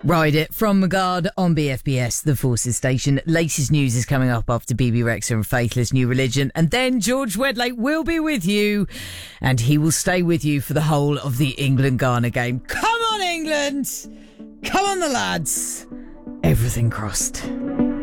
Ride it from Magard on BFBS, the Forces station. Latest news is coming up after BB Rexa and Faithless New Religion. And then George Wedlake will be with you. And he will stay with you for the whole of the England-Ghana game. Come on, England! Come on, the lads! Everything crossed.